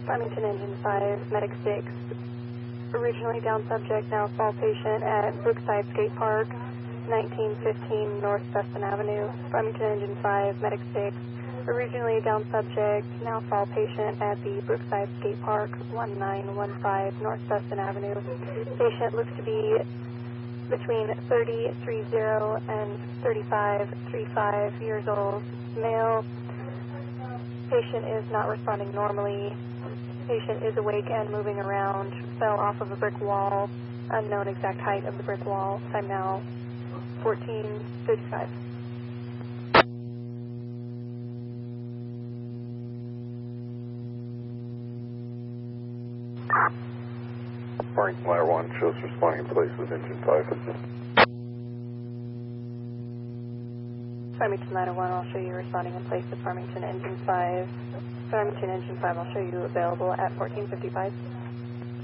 Farmington Engine 5, Medic 6, originally down subject, now fall patient at Brookside Skate Park, 1915 North Dustin Avenue. Farmington Engine 5, Medic 6, originally down subject, now fall patient at the Brookside Skate Park, 1915 North Dustin Avenue. Patient looks to be between 30.30 and 35.35 years old, male. Patient is not responding normally. Patient is awake and moving around, fell off of a brick wall, unknown exact height of the brick wall. Time now 14:55. Farmington Ladder 1 shows responding in place with Engine 5. Farmington Ladder 1, I'll show you responding in place with Farmington Engine 5. Farmington Engine 5, I'll show you available at 14:55.